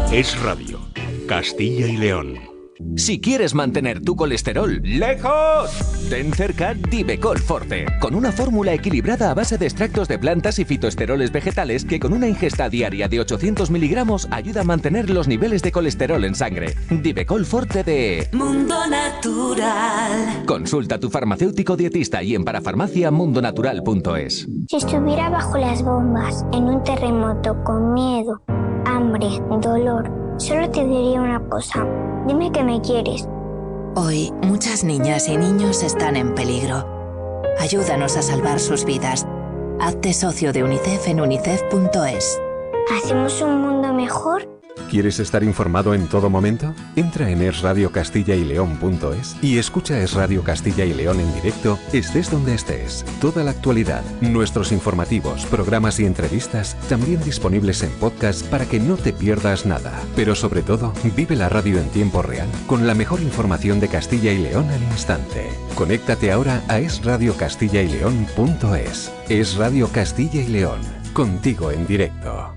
Es Radio, Castilla y León. Si quieres mantener tu colesterol lejos, ten cerca Divecol Forte, con una fórmula equilibrada a base de extractos de plantas y fitoesteroles vegetales que con una ingesta diaria de 800 miligramos ayuda a mantener los niveles de colesterol en sangre. Divecol Forte de Mundo Natural. Consulta a tu farmacéutico dietista y en parafarmacia.mundonatural.es. Si estuviera bajo las bombas, en un terremoto, con miedo, hambre, dolor, solo te diría una cosa. Dime que me quieres. Hoy, muchas niñas y niños están en peligro. Ayúdanos a salvar sus vidas. Hazte socio de UNICEF en unicef.es. ¿Hacemos un mundo mejor? ¿Quieres estar informado en todo momento? Entra en esradiocastillaYleón.es y escucha Es Radio Castilla y León en directo, estés donde estés. Toda la actualidad, nuestros informativos, programas y entrevistas, también disponibles en podcast para que no te pierdas nada. Pero sobre todo, vive la radio en tiempo real, con la mejor información de Castilla y León al instante. Conéctate ahora a esradiocastillaYleón.es. Es Radio Castilla y León, contigo en directo.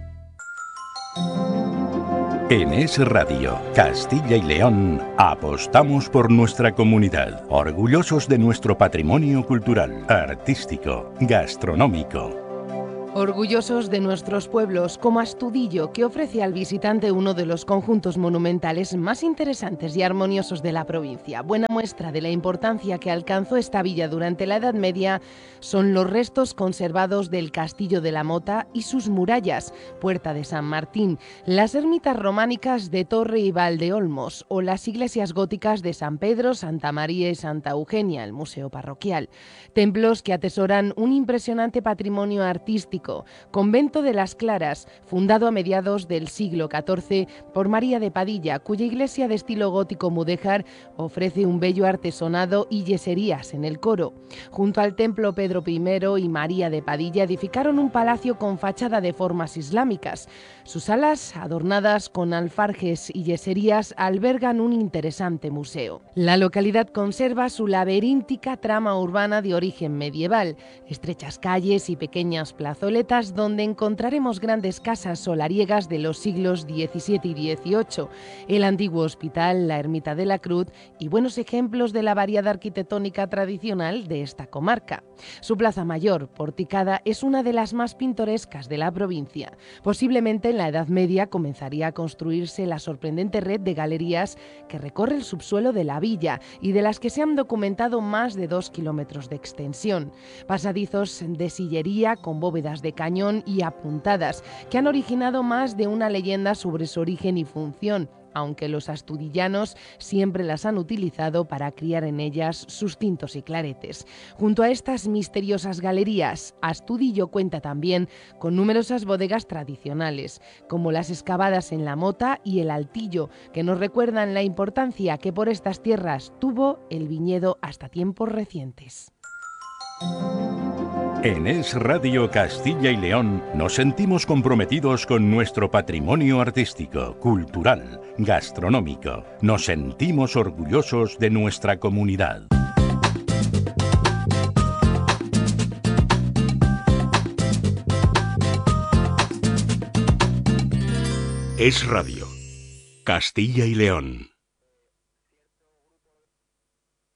En Es Radio, Castilla y León, apostamos por nuestra comunidad, orgullosos de nuestro patrimonio cultural, artístico, gastronómico. Orgullosos de nuestros pueblos, como Astudillo, que ofrece al visitante uno de los conjuntos monumentales más interesantes y armoniosos de la provincia. Buena muestra de la importancia que alcanzó esta villa durante la Edad Media son los restos conservados del Castillo de la Mota y sus murallas, Puerta de San Martín, las ermitas románicas de Torre y Valdeolmos o las iglesias góticas de San Pedro, Santa María y Santa Eugenia, el museo parroquial. Templos que atesoran un impresionante patrimonio artístico. Convento de las Claras, fundado a mediados del siglo XIV por María de Padilla, cuya iglesia de estilo gótico mudéjar ofrece un bello artesonado y yeserías en el coro. Junto al templo Pedro I y María de Padilla edificaron un palacio con fachada de formas islámicas. Sus salas, adornadas con alfarjes y yeserías, albergan un interesante museo. La localidad conserva su laberíntica trama urbana de origen medieval, estrechas calles y pequeñas plazoletas donde encontraremos grandes casas solariegas de los siglos XVII y XVIII, el antiguo hospital, la ermita de la Cruz y buenos ejemplos de la variada arquitectónica tradicional de esta comarca. Su plaza mayor, porticada, es una de las más pintorescas de la provincia. Posiblemente en la Edad Media comenzaría a construirse la sorprendente red de galerías que recorre el subsuelo de la villa y de las que se han documentado más de 2 kilómetros de extensión. Pasadizos de sillería con bóvedas de cañón y apuntadas que han originado más de una leyenda sobre su origen y función, aunque los astudillanos siempre las han utilizado para criar en ellas sus tintos y claretes. Junto a estas misteriosas galerías, Astudillo cuenta también con numerosas bodegas tradicionales, como las excavadas en la Mota y el Altillo, que nos recuerdan la importancia que por estas tierras tuvo el viñedo hasta tiempos recientes. En Es Radio Castilla y León nos sentimos comprometidos con nuestro patrimonio artístico, cultural, gastronómico. Nos sentimos orgullosos de nuestra comunidad. Es Radio, Castilla y León.